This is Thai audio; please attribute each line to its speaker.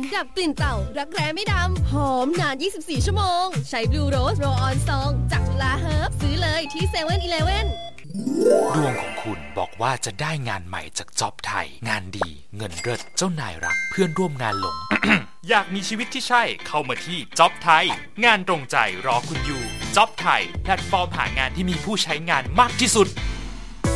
Speaker 1: ดับกลิ่นเต่ารักแร้ไม่ดำหอมนาน24ชั่วโมงใช้บลูโรสโรลออนซองจากจุฬาเฮิร์บซื้อเลยที่7-11
Speaker 2: ดวงของคุณบอกว่าจะได้งานใหม่จากจ็อบไทยงานดีเงินเลิศเจ้านายรักเพื่อนร่วมงานหลง
Speaker 3: อยากมีชีวิตที่ใช่เข้ามาที่จ็อบไทยงานตรงใจรอคุณอยู่จ็อบไทยแพลตฟอร์มหางานที่มีผู้ใช้งานมากที่สุด